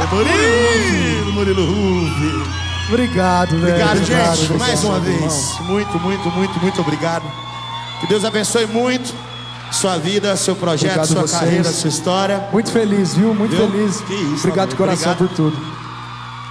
Murilo Rubi. Obrigado, velho. Obrigado, gente. Mais uma vez. Muito obrigado. Que Deus abençoe muito sua vida, seu projeto, sua carreira, sua história. Muito feliz, viu? Muito feliz. Que isso, obrigado de coração por tudo.